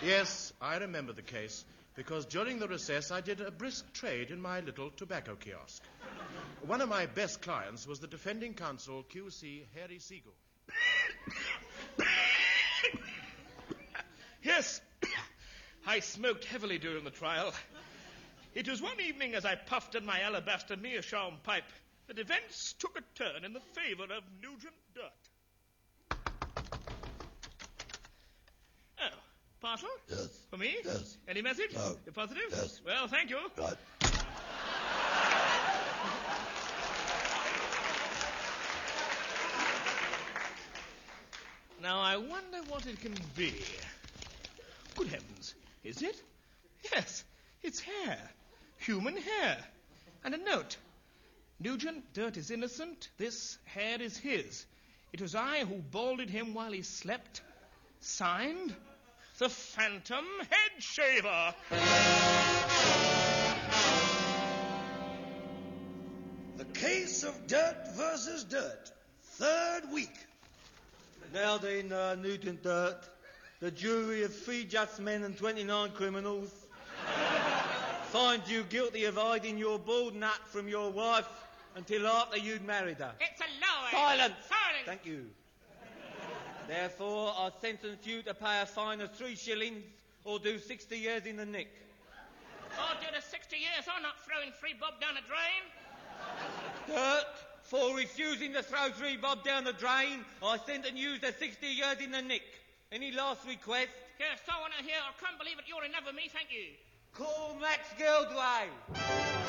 Yes, I remember the case, because during the recess I did a brisk trade in my little tobacco kiosk. One of my best clients was the defending counsel, QC Harry Siegel. Yes, I smoked heavily during the trial. It was one evening as I puffed at my alabaster meerschaum pipe that events took a turn in the favour of Nugent Dutt. Oh, parcel? Yes. For me? Yes. Any message? No. You're positive? Yes. Well, thank you. Right. Now, I wonder what it can be. Good heavens, is it? Yes, it's hair. Human hair. And a note. Nugent Dutt is innocent. This hair is his. It was I who balded him while he slept. Signed, the Phantom Head Shaver. The case of Dutt versus Dutt. Third week. Now then, Nugent Dutt, the jury of 3 just men and 29 criminals finds you guilty of hiding your bald nut from your wife until after you'd married her. It's a lie. Silence! Silence! Thank you. Therefore, I sentence you to pay a fine of 3 shillings or do 60 years in the nick. I'll do the 60 years. I'm not throwing 3 bob down the drain. Dutt, for refusing to throw 3 bob down the drain, I sentence you to 60 years in the nick. Any last request? Yes, I want to hear. I can't believe it. You're in love with me. Thank you. Call Max Gilday.